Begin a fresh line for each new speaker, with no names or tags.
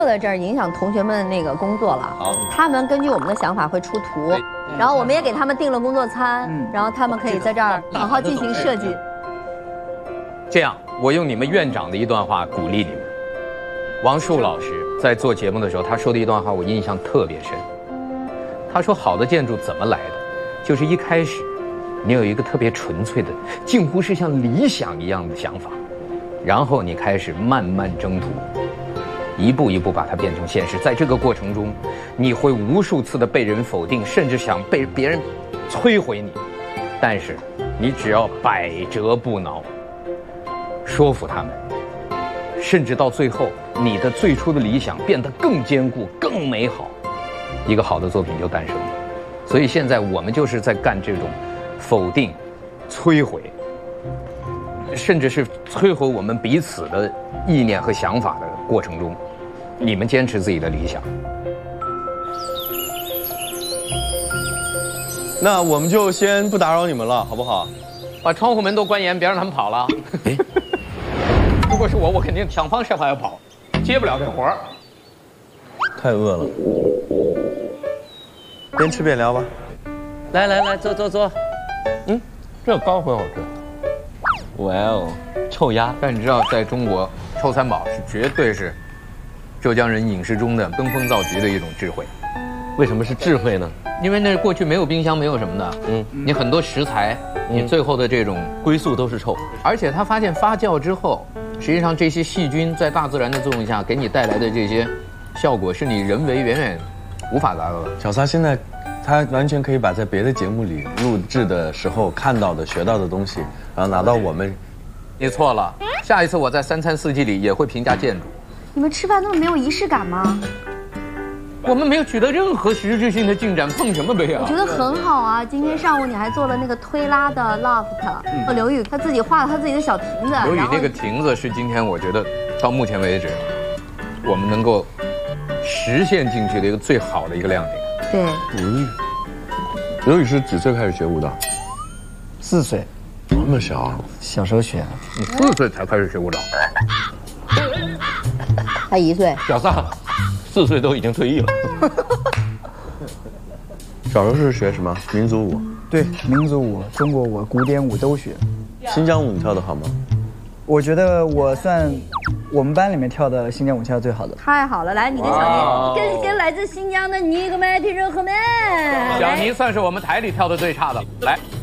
坐在这儿影响同学们那个工作了。
好，
他们根据我们的想法会出图，然后我们也给他们订了工作餐，然后他们可以在这儿好好进行设计。
这样，我用你们院长的一段话鼓励你们。王树老师在做节目的时候，他说的一段话我印象特别深。他说，好的建筑怎么来的？就是一开始，你有一个特别纯粹的，近乎是像理想一样的想法，然后你开始慢慢征途。一步一步把它变成现实，在这个过程中，你会无数次的被人否定，甚至想被别人摧毁你。但是，你只要百折不挠，说服他们，甚至到最后，你的最初的理想变得更坚固、更美好，一个好的作品就诞生了。所以现在我们就是在干这种否定、摧毁，甚至是摧毁我们彼此的意念和想法的过程中。你们坚持自己的理想，
那我们就先不打扰你们了，好不好？
把窗户门都关严，别让他们跑了。如果是我，我肯定想方设法要跑，接不了这活儿。
太饿了，边吃边聊吧。
来，坐。
这糕很好吃。
哇哦，臭鸭！
但你知道，在中国，臭三宝是绝对是浙江人饮食中的登峰造极的一种智慧。
为什么是智慧呢？
因为那过去没有冰箱，没有什么的，你很多食材，你最后的这种
归宿都是臭。
而且他发现发酵之后，实际上这些细菌在大自然的作用下给你带来的这些效果，是你人为远远无法达到的。
小撒现在，他完全可以把在别的节目里录制的时候看到的、学到的东西，然后拿到我们。
你错了，下一次我在三餐四季里也会评价建筑。
你们吃饭那么没有仪式感吗？
我们没有取得任何实质性的进展，碰什么杯啊？
我觉得很好啊！今天上午你还做了那个推拉的 loft，刘宇他自己画了他自己的小亭子。
刘宇那个亭子是今天我觉得到目前为止，我们能够实现进去的一个最好的一个亮点。
对，
刘宇是几岁开始学舞蹈
？4岁，
这么小啊？
小时候学。
你4岁才开始学舞蹈？
他1岁。
小撒4岁都已经退役了。
小时候是学什么？民族舞？
对，民族舞、中国舞、古典舞都学。
新疆舞你跳得好吗？
我觉得我算我们班里面跳的新疆舞跳得最好的。
太好了，来你跟小妮，跟来自新疆的尼格麦提热赫曼。
小妮算是我们台里跳的最差的，来。